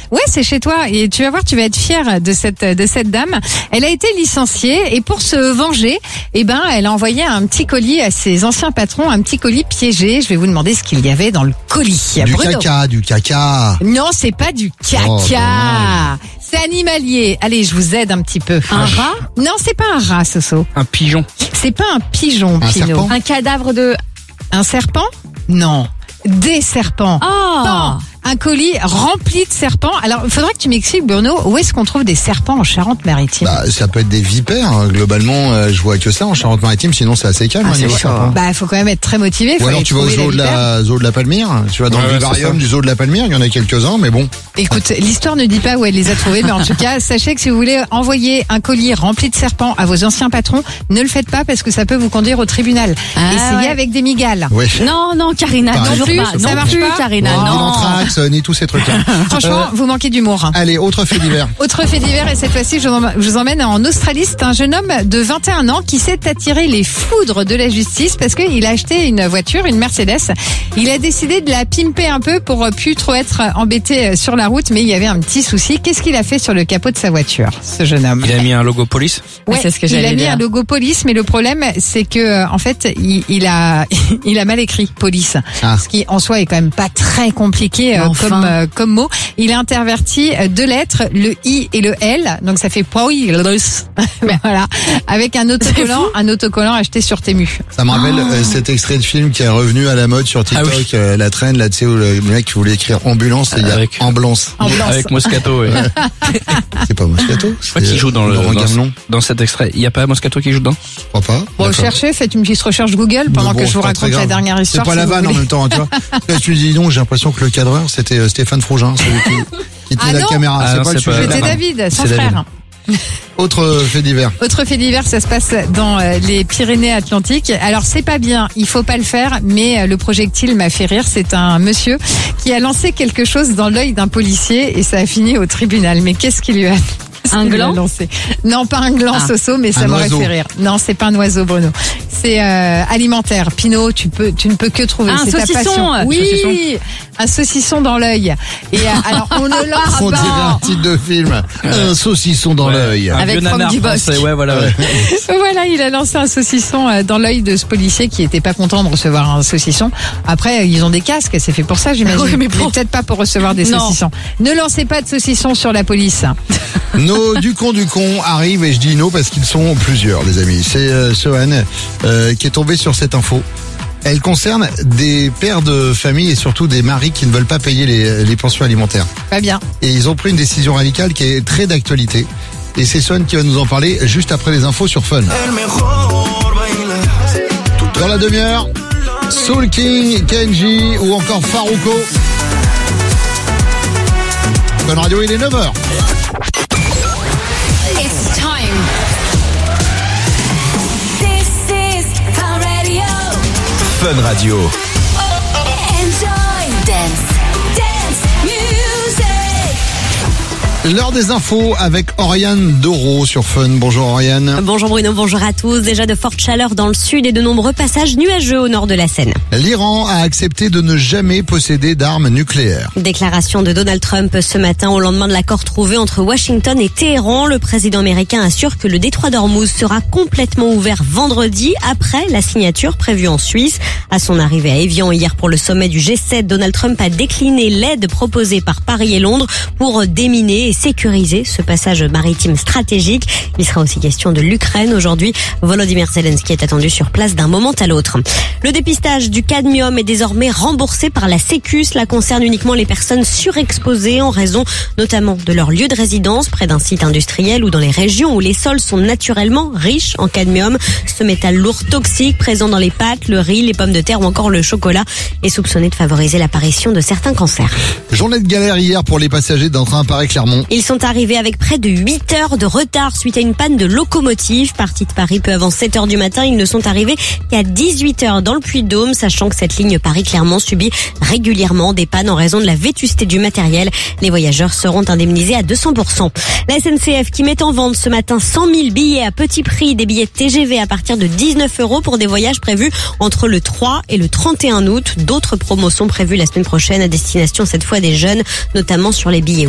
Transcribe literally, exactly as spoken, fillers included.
Ouais, c'est chez toi et tu vas voir, tu vas être fière de cette de cette dame. Elle a été licenciée et pour se venger, eh ben, elle a envoyé un petit colis à ses anciens patrons, un petit colis piégé. Je vais vous demander ce qu'il y avait dans le colis. Du Bruno. caca, du caca. Non, c'est pas du caca. Oh, c'est animalier. Allez, je vous aide un petit peu. Un rat? Non, c'est pas un rat, Soso. Un pigeon. C'est pas un pigeon, Un Pino. serpent? Un cadavre de... Un serpent? Non. Des serpents. Oh Pas un colis rempli de serpents. Alors, il faudra que tu m'expliques, Bruno, où est-ce qu'on trouve des serpents en Charente-Maritime? Bah, ça peut être des vipères. hein. Globalement, euh, je vois que ça en Charente-Maritime. Sinon, c'est assez calme. Ah, hein, c'est niveau chaud. serpent. Bah, faut quand même être très motivé. Ou Faut alors aller tu vas au trouver zoo de vipère. la zoo de la Palmyre. Tu vas dans Ouais, le ouais, vivarium c'est ça. du zoo de la Palmyre. Il y en a quelques-uns, mais bon. Écoute, l'histoire ne dit pas où elle les a trouvés, mais en tout cas, sachez que si vous voulez envoyer un colis rempli de serpents à vos anciens patrons, ne le faites pas parce que ça peut vous conduire au tribunal. Ah, Essayez ouais. avec des migales. Ouais. Non, non, Karina, Pareil. toujours Non pas. plus, ça non marche plus, pas. Karina, Ni non. l'anthrax, euh, ni tous ces trucs-là. Franchement, vous manquez d'humour. hein. Allez, autre fait divers. Autre fait divers, et cette fois-ci, je vous em- je vous emmène en Australie. C'est un jeune homme de vingt et un ans qui s'est attiré les foudres de la justice parce qu'il a acheté une voiture, une Mercedes. Il a décidé de la pimper un peu pour plus trop être embêté sur la route, mais il y avait un petit souci. Qu'est-ce qu'il a fait sur le capot de sa voiture, ce jeune homme? Il a mis un logo police. Ouais, c'est ce que il j'allais a mis dire. un logo police, mais le problème, c'est que euh, en fait, il, il a, il a mal écrit police, Ah. ce qui en soi est quand même pas très compliqué euh, Enfin. comme euh, comme mot. Il a interverti euh, deux lettres, le I et le L, donc ça fait police. Mais voilà, avec un autocollant, un autocollant acheté sur Temu. Ça me rappelle euh, cet extrait de film qui est revenu à la mode sur TikTok, Ah oui. euh, la traîne, là, tu sais, où le mec qui voulait écrire ambulance, et il y a Avec- ambulance. Ambulance. Avec Moscato. ouais. C'est pas Moscato? Je crois qu'il joue dans le Laurent dans, Gamelon. dans cet extrait. Il y a pas Moscato qui joue dedans? Je crois pas. Bon, D'accord. cherchez, faites une petite recherche Google pendant Mais bon, que je vous c'est pas très raconte la grave. dernière C'est histoire. pas si la vous vanne en voulez. même temps, hein, tu vois. Là, tu dis donc, j'ai l'impression que le cadreur, c'était euh, Stéphane Frougin, celui qui, qui tenait Ah la non. caméra. Ah c'est non, pas le c'est pas- sujet. C'était non. David, son C'est David. frère. Autre fait divers. Autre fait divers, ça se passe dans euh, les Pyrénées-Atlantiques. Alors c'est pas bien, il faut pas le faire, mais euh, le projectile m'a fait rire. C'est un monsieur qui a lancé quelque chose dans l'œil d'un policier et ça a fini au tribunal. Mais qu'est-ce qu'il lui a qu'est-ce Un qu'il lui a gland lancé? Non, pas un gland, Ah. Soso, mais ça Un m'aurait oiseau. fait rire. Non, c'est pas un oiseau, Bruno. C'est euh, alimentaire. Pinot, tu peux, tu ne peux que trouver. Un c'est ta saucisson. passion. Oui, Saucisson. un saucisson dans l'œil. Et euh, alors on ne lance On dirait un pas. titre de film. Un saucisson dans l'œil. Un Avec vieux Franck nanar Dubosc. français, Ouais, voilà. ouais. Voilà, il a lancé un saucisson euh, dans l'œil de ce policier qui était pas content de recevoir un saucisson. Après, euh, ils ont des casques, c'est fait pour ça, j'imagine. Oui, mais bon. peut-être pas pour recevoir des Non. saucissons. Ne lancez pas de saucissons sur la police. Nos du con du con arrivent, et je dis nos parce qu'ils sont plusieurs, les amis. C'est euh, Sohan euh, qui est tombé sur cette info. Elle concerne des pères de famille et surtout des maris qui ne veulent pas payer les, les pensions alimentaires. Pas bien. Et ils ont pris une décision radicale qui est très d'actualité. Et c'est Sohan qui va nous en parler juste après les infos sur Fun. Dans la demi-heure, Soul King, Kenji ou encore Farouko. Fun Radio, il est neuf heures. It's time. This is Fun Radio. Fun Radio. Enjoy dance, dance music. L'heure des infos avec Oriane Doro sur Fun. Bonjour Oriane. Bonjour Bruno, bonjour à tous. Déjà de fortes chaleurs dans le sud et de nombreux passages nuageux au nord de la Seine. L'Iran a accepté de ne jamais posséder d'armes nucléaires. Déclaration de Donald Trump ce matin au lendemain de l'accord trouvé entre Washington et Téhéran. Le président américain assure que le détroit d'Ormuz sera complètement ouvert vendredi après la signature prévue en Suisse. À son arrivée à Évian hier pour le sommet du G sept, Donald Trump a décliné l'aide proposée par Paris et Londres pour déminer et sécuriser ce passage maritime stratégique. Il sera aussi question de l'Ukraine aujourd'hui. Volodymyr Zelensky est attendu sur place d'un moment à l'autre. Le dépistage du cadmium est désormais remboursé par la Sécu. Cela concerne uniquement les personnes surexposées en raison notamment de leur lieu de résidence près d'un site industriel ou dans les régions où les sols sont naturellement riches en cadmium. Ce métal lourd toxique présent dans les pâtes, le riz, les pommes de terre ou encore le chocolat est soupçonné de favoriser l'apparition de certains cancers. Journée de galère hier pour les passagers d'un train Paris-Clermont. Ils sont arrivés avec près de huit heures de retard suite à une panne de locomotive. Partis de Paris peu avant sept heures du matin, ils ne sont arrivés qu'à dix-huit heures dans le Puy-de-Dôme, sachant que cette ligne Paris-Clermont subit régulièrement des pannes en raison de la vétusté du matériel. Les voyageurs seront indemnisés à deux cents pour cent. La S N C F qui met en vente ce matin cent mille billets à petit prix, des billets T G V à partir de dix-neuf euros pour des voyages prévus entre le trois et le trente et un août. D'autres promotions prévues la semaine prochaine à destination cette fois des jeunes, notamment sur les billets